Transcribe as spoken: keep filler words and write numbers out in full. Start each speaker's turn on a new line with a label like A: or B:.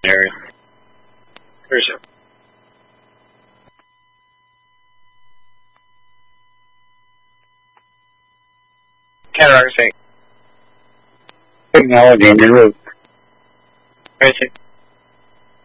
A: area. Where's it? Cataract State.
B: Technology in your roof.
A: Where is it?